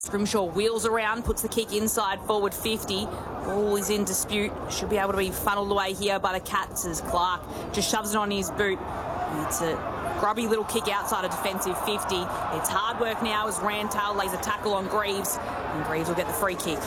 Scrimshaw wheels around, puts the kick inside, forward 50. Ball is in dispute. Should be able to be funneled away here by the Cats as Clark just shoves it on his boot. It's a grubby little kick outside a defensive 50. It's hard work now as Rantail lays a tackle on Greaves, and Greaves will get the free kick.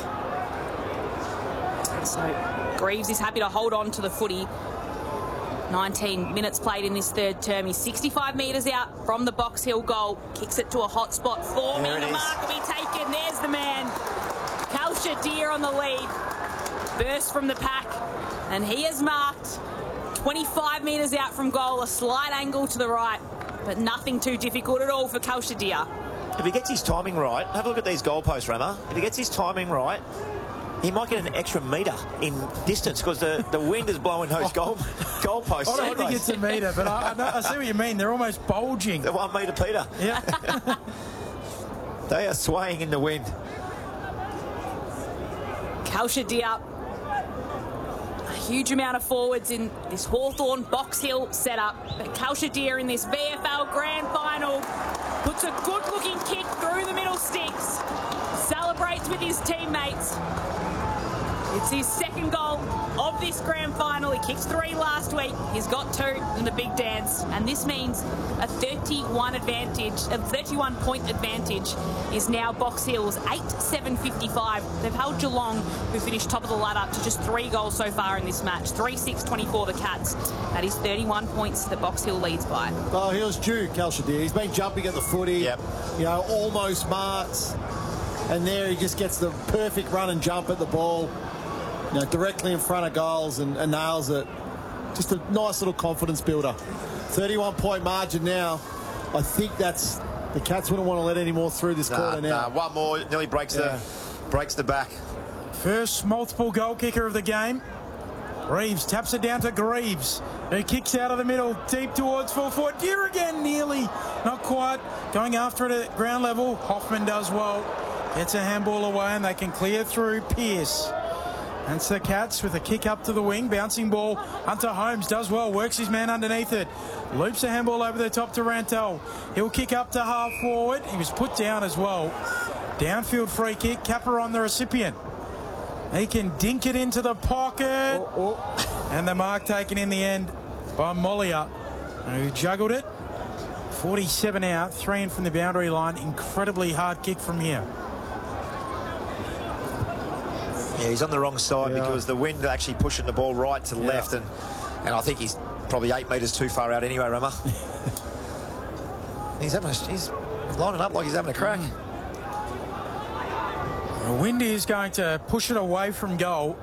So Greaves is happy to hold on to the footy. 19 minutes played in this third term. He's 65 metres out from the Box Hill goal. Kicks it to a hot spot. Forming the mark will be taken. There's the man. Kalsha Deer on the lead. Burst from the pack. And he has marked 25 metres out from goal. A slight angle to the right. But nothing too difficult at all for Kalsha Deer. If he gets his timing right, have a look at these goalposts, Rama. If he gets his timing right, he might get an extra metre in distance because the wind is blowing those goalposts. I don't think it's a metre, but I see what you mean. They're almost bulging. The 1 metre, Peter. Yeah. They are swaying in the wind. Kalsha Deer. A huge amount of forwards in this Hawthorn Box Hill setup. But Kalsha Deer in this VFL Grand Final puts a good-looking kick through the middle sticks. Celebrates with his teammates. It's his second goal of this grand final. He kicked 3 last week. He's got 2 in the big dance. And this means a 31-point advantage is now Box Hill's 8-7-55. They've held Geelong, who finished top of the ladder, to just 3 goals so far in this match. 3-6-24 the Cats. That is 31 points that Box Hill leads by. Oh, he was due, Kalsha Deer. He's been jumping at the footy. Yep. You know, almost marks. And there he just gets the perfect run and jump at the ball. You know, directly in front of goals and nails it. Just a nice little confidence builder. 31-point margin now. I think that's... The Cats wouldn't want to let any more through this quarter now. One more, nearly breaks the back. First multiple goal kicker of the game. Reeves taps it down to Greaves, who kicks out of the middle, deep towards full forward. Deer again, nearly. Not quite. Going after it at ground level. Hoffman does well. Gets a handball away and they can clear through Pearce. That's the Cats with a kick up to the wing. Bouncing ball. Hunter Holmes does well. Works his man underneath it. Loops a handball over the top to Rantel. He'll kick up to half forward. He was put down as well. Downfield free kick. Kappa on the recipient. He can dink it into the pocket. And the mark taken in the end by Mollier, who juggled it. 47 out. 3 in from the boundary line. Incredibly hard kick from here. Yeah, he's on the wrong side because the wind actually pushing the ball right to left, and I think he's probably 8 metres too far out anyway, Rama. he's lining up like he's having a crack. The wind is going to push it away from goal.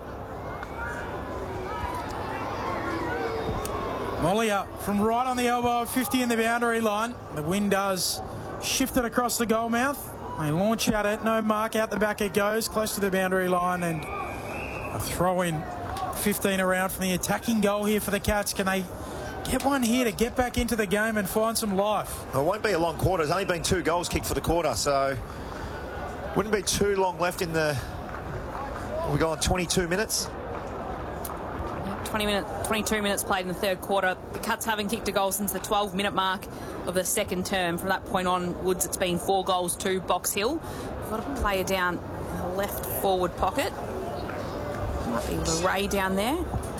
Molly up from right on the elbow of 50 in the boundary line. The wind does shift it across the goal mouth. They launch at it, no mark, out the back it goes, close to the boundary line, and a throw in 15 around from the attacking goal here for the Cats. Can they get one here to get back into the game and find some life? Well, it won't be a long quarter. There's only been 2 goals kicked for the quarter, so wouldn't be too long left in the... We're going 22 minutes. 22 minutes played in the third quarter. The Cats haven't kicked a goal since the 12-minute mark of the second term. From that point onwards, it's been 4 goals to Box Hill. We've got a player down in the left forward pocket. Might be Ray down there.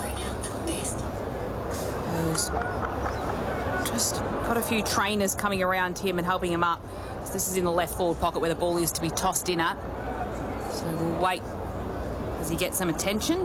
There's just got a few trainers coming around him and helping him up. So this is in the left forward pocket where the ball is to be tossed in at. So we'll wait as he gets some attention.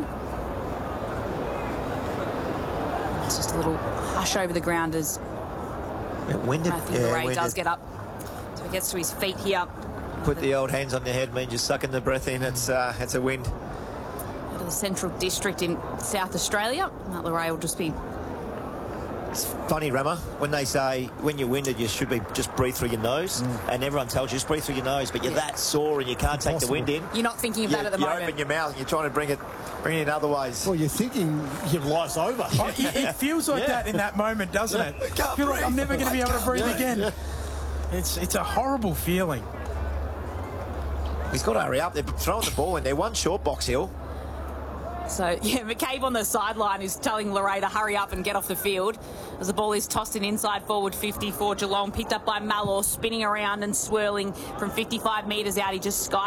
It's just a little hush over the ground as Matthew Ray does get up. So he gets to his feet here. Put the old hands on your head, mean just sucking the breath in. It's a wind. Out of the Central District in South Australia. Matt Ray will just be... It's funny, Rama, when they say when you're winded you should be just breathe through your nose, and everyone tells you just breathe through your nose, but you're that sore and you can't take the wind in. You're not thinking of that at the moment. You open your mouth and you're trying to bring it in other ways. Well, you're thinking your life's over. It feels like that in that moment, doesn't it? I feel like I'm never going to be able to breathe again. Yeah. It's a horrible feeling. He's got to hurry up. They're throwing the ball in there. One short, Box Hill. So, yeah, McCabe on the sideline is telling Leray to hurry up and get off the field as the ball is tossed in inside forward 50 for Geelong, picked up by Malor, spinning around and swirling from 55 metres out. He just skied